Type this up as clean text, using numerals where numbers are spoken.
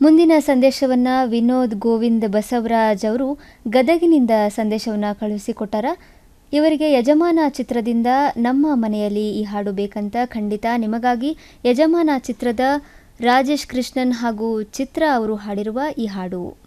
ಮುಂದಿನ ಸಂದೇಶವನ್ನು ವಿನೋದ್ ಗೋವಿಂದ್ ಬಸವರಾಜ್ ಅವರು ಗದಗಿನಿಂದ ಸಂದೇಶವನ್ನು ಕಳುಹಿಸಿಕೊಟ್ಟಾರ. ಇವರಿಗೆ ಯಜಮಾನ ಚಿತ್ರದಿಂದ ನಮ್ಮ ಮನೆಯಲ್ಲಿ ಈ ಹಾಡು ಬೇಕಂತ. ಖಂಡಿತ ನಿಮಗಾಗಿ ಯಜಮಾನ ಚಿತ್ರದ ರಾಜೇಶ್ ಕೃಷ್ಣನ್ ಹಾಗೂ ಚಿತ್ರ ಅವರು ಹಾಡಿರುವ ಈ ಹಾಡು.